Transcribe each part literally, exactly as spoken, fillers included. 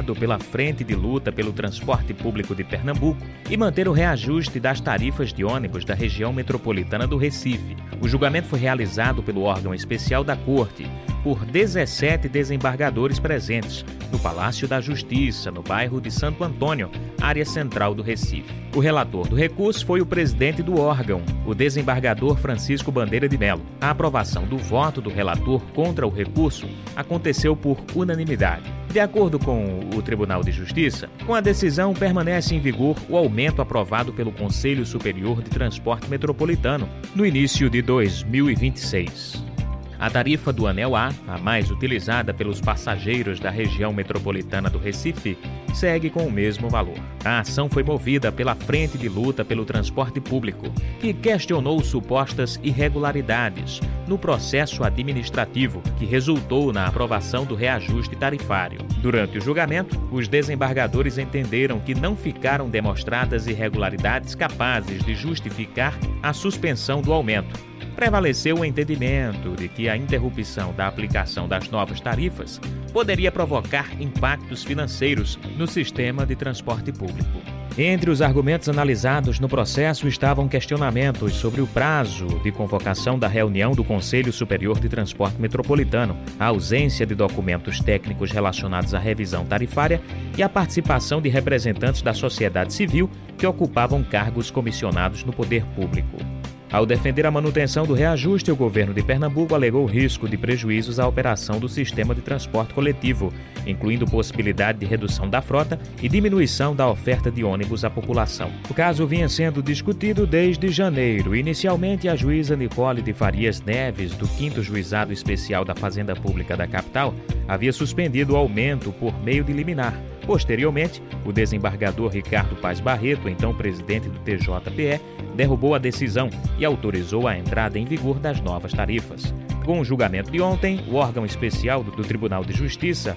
acordo pela Frente de Luta pelo Transporte Público de Pernambuco e manter o reajuste das tarifas de ônibus da região metropolitana do Recife. O julgamento foi realizado pelo órgão especial da Corte, por dezessete desembargadores presentes no Palácio da Justiça, no bairro de Santo Antônio, área central do Recife. O relator do recurso foi o presidente do órgão, o desembargador Francisco Bandeira de Melo. A aprovação do voto do relator contra o recurso aconteceu por unanimidade. De acordo com o Tribunal de Justiça, com a decisão permanece em vigor o aumento aprovado pelo Conselho Superior de Transporte Metropolitano no início de dois mil e vinte e seis. A tarifa do Anel A, a mais utilizada pelos passageiros da região metropolitana do Recife, segue com o mesmo valor. A ação foi movida pela Frente de Luta pelo Transporte Público, que questionou supostas irregularidades no processo administrativo que resultou na aprovação do reajuste tarifário. Durante o julgamento, os desembargadores entenderam que não ficaram demonstradas irregularidades capazes de justificar a suspensão do aumento. Prevaleceu o entendimento de que a interrupção da aplicação das novas tarifas poderia provocar impactos financeiros no sistema de transporte público. Entre os argumentos analisados no processo estavam questionamentos sobre o prazo de convocação da reunião do Conselho Superior de Transporte Metropolitano, a ausência de documentos técnicos relacionados à revisão tarifária e a participação de representantes da sociedade civil que ocupavam cargos comissionados no poder público. Ao defender a manutenção do reajuste, o governo de Pernambuco alegou risco de prejuízos à operação do sistema de transporte coletivo, incluindo possibilidade de redução da frota e diminuição da oferta de ônibus à população. O caso vinha sendo discutido desde janeiro. Inicialmente, a juíza Nicole de Farias Neves, do quinto Juizado Especial da Fazenda Pública da capital, havia suspendido o aumento por meio de liminar. Posteriormente, o desembargador Ricardo Paz Barreto, então presidente do T J P E, derrubou a decisão e autorizou a entrada em vigor das novas tarifas. Com o julgamento de ontem, o órgão especial do Tribunal de Justiça...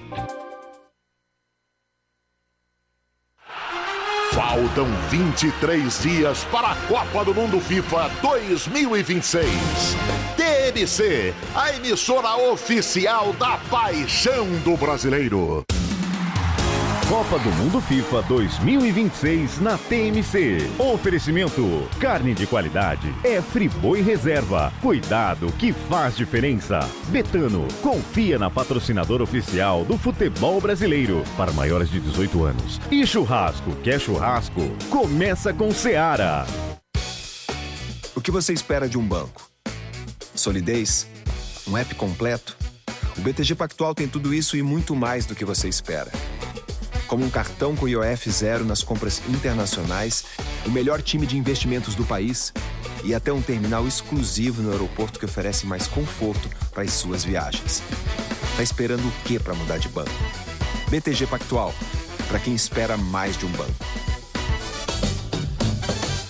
Faltam vinte e três dias para a Copa do Mundo FIFA dois mil e vinte e seis. T M C, a emissora oficial da paixão do brasileiro. Copa do Mundo FIFA dois mil e vinte e seis na T M C. Oferecimento: carne de qualidade é Friboi Reserva. Cuidado que faz diferença. Betano, confia na patrocinadora oficial do futebol brasileiro para maiores de dezoito anos. E churrasco, quer churrasco? Começa com Seara. O que você espera de um banco? Solidez? Um app completo? O B T G Pactual tem tudo isso e muito mais do que você espera. Como um cartão com I O F zero nas compras internacionais, o melhor time de investimentos do país e até um terminal exclusivo no aeroporto que oferece mais conforto para as suas viagens. Tá esperando o quê para mudar de banco? B T G Pactual, para quem espera mais de um banco.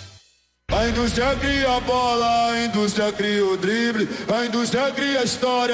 A indústria cria a bola, a indústria cria o drible, a indústria cria a história.